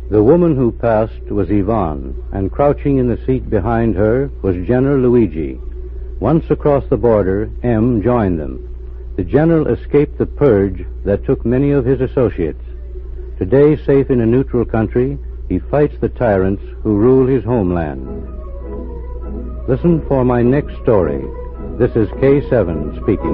The woman who passed was Yvonne, and crouching in the seat behind her was General Luigi. Once across the border, M joined them. The general escaped the purge that took many of his associates. Today, safe in a neutral country, he fights the tyrants who rule his homeland. Listen for my next story. This is K7 speaking.